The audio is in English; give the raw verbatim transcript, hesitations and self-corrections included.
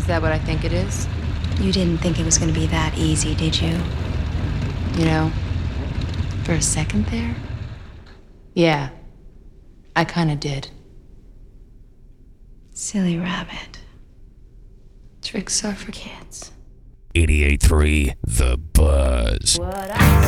Is that what I think it is? You didn't think it was going to be that easy, did you? You know, for a second there? Yeah, I kinda did. Silly rabbit. Tricks are for kids. eighty-eight point three The Buzz. What I